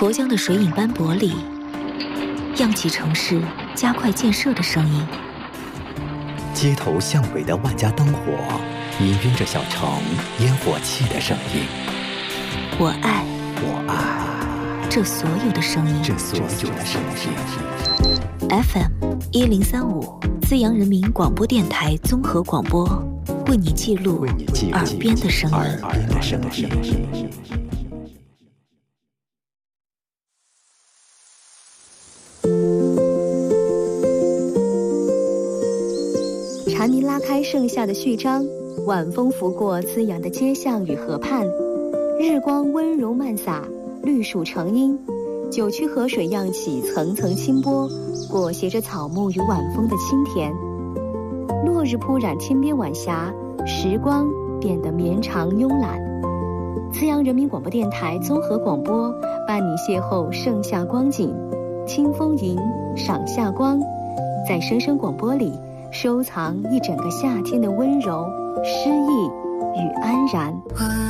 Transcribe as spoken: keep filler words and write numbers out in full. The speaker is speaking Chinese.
沱江的水影斑驳里，漾起城市加快建设的声音。 街头巷尾的万家灯火，氤氲着小城烟火气的声音。 我爱， 我爱这所有的声音， 这所有的声音。 F M 一零三五，资阳人民广播电台综合广播，为你记录耳边的声音。 耳边的声音。 蝉鸣拉开盛夏的序章，晚风拂过滋养的街巷与河畔，日光温柔漫洒，绿树成荫，九曲河水漾起层层清波，裹挟着草木与晚风的清甜。落日铺染天边晚霞，时光变得绵长慵懒。滋阳人民广播电台综合广播伴你邂逅盛夏光景，清风吟，赏夏光，在声声广播里收藏一整个夏天的温柔、诗意与安然。